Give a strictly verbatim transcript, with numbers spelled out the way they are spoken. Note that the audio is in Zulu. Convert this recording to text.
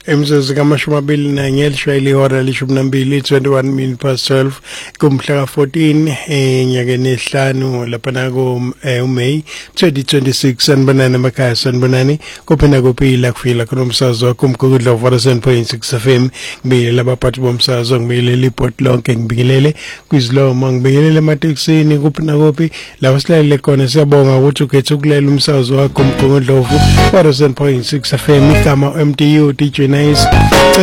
Emzuzu kamashumi amabili nanye lishayile ihora lishumi nambili twenty-one minutes past twelve kumhla ka fourteen enyakeni esihlanu lapha nako uMay twenty twenty-six sanibonani emakhaya sanibonani kuphina kuphila kufila kunomsazo wakho umgugudla one oh seven point six F M ngibiyele abaphathi bomsazo ngibiyele iport lonke ngibiyelele kwiziloma ngibiyelele emateksini kuphina kuphi la silalele khona siyabonga ukuthi ukhethe ukulela umsazo wakho umgugudla one oh seven point six F M igama M T U D J Nice.